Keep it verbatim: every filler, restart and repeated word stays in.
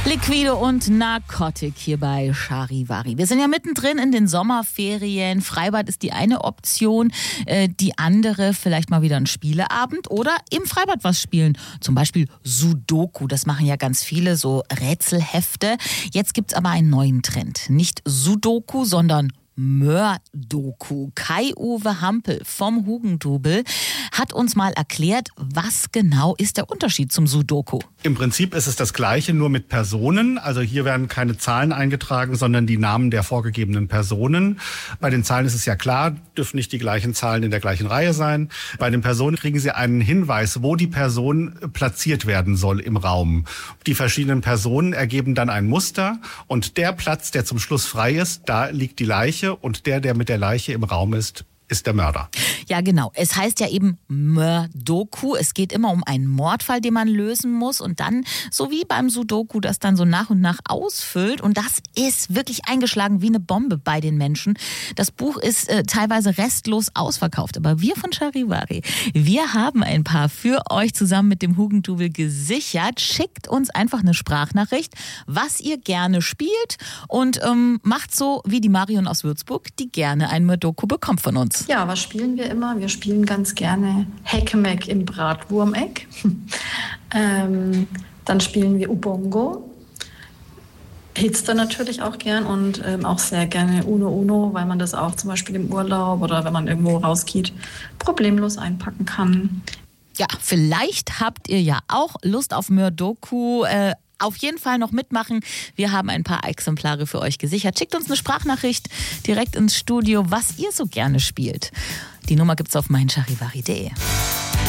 Liquide und Narkotik hier bei Charivari. Wir sind ja mittendrin in den Sommerferien. Freibad ist die eine Option, äh, die andere vielleicht mal wieder ein Spieleabend oder im Freibad was spielen. Zum Beispiel Sudoku, das machen ja ganz viele, so Rätselhefte. Jetzt gibt's aber einen neuen Trend. Nicht Sudoku, sondern Mördoku. Kai-Uwe Hampel vom Hugendubel hat uns mal erklärt, was genau ist der Unterschied zum Sudoku. Im Prinzip ist es das Gleiche, nur mit Personen. Also hier werden keine Zahlen eingetragen, sondern die Namen der vorgegebenen Personen. Bei den Zahlen ist es ja klar, dürfen nicht die gleichen Zahlen in der gleichen Reihe sein. Bei den Personen kriegen Sie einen Hinweis, wo die Person platziert werden soll im Raum. Die verschiedenen Personen ergeben dann ein Muster und der Platz, der zum Schluss frei ist, da liegt die Leiche. Und der, der mit der Leiche im Raum ist, ist der Mörder. Ja, genau. Es heißt ja eben Mördoku. Es geht immer um einen Mordfall, den man lösen muss und dann, so wie beim Sudoku, das dann so nach und nach ausfüllt. Und das ist wirklich eingeschlagen wie eine Bombe bei den Menschen. Das Buch ist äh, teilweise restlos ausverkauft. Aber wir von Charivari, wir haben ein paar für euch zusammen mit dem Hugendubel gesichert. Schickt uns einfach eine Sprachnachricht, was ihr gerne spielt und ähm, macht so wie die Marion aus Würzburg, die gerne ein Mördoku bekommt von uns. Ja, was spielen wir immer? Wir spielen ganz gerne Heckmeck im Bratwurmeck. ähm, dann spielen wir Ubongo. Hitster natürlich auch gern und ähm, auch sehr gerne Uno Uno, weil man das auch zum Beispiel im Urlaub oder wenn man irgendwo rausgeht, problemlos einpacken kann. Ja, vielleicht habt ihr ja auch Lust auf Mördoku. Äh, Auf jeden Fall noch mitmachen. Wir haben ein paar Exemplare für euch gesichert. Schickt uns eine Sprachnachricht direkt ins Studio, was ihr so gerne spielt. Die Nummer gibt's auf mein charivari punkt de.